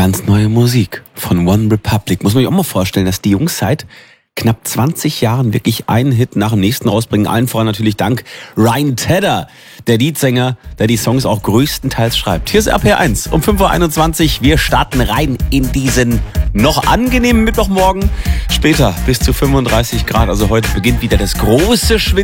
Ganz neue Musik von One Republic. Muss man sich auch mal vorstellen, dass die Jungs seit knapp 20 Jahren wirklich einen Hit nach dem nächsten rausbringen. Allen voran natürlich dank Ryan Tedder, der Leadsänger, der die Songs auch größtenteils schreibt. Hier ist RPR1 um 5.21 Uhr. Wir starten rein in diesen noch angenehmen Mittwochmorgen. Später bis zu 35 Grad. Also heute beginnt wieder das große Schwitzen.